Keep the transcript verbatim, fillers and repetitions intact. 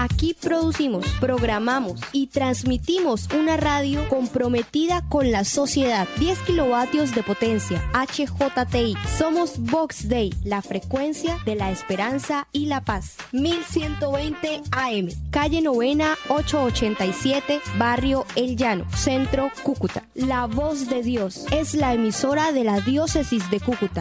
Aquí producimos, programamos y transmitimos una radio comprometida con la sociedad. diez kilovatios de potencia, H J T I. Somos Vox Day, la frecuencia de la esperanza y la paz. mil ciento veinte A M, calle Novena ochocientos ochenta y siete, barrio El Llano, Centro, Cúcuta. La Voz de Dios es la emisora de la Diócesis de Cúcuta.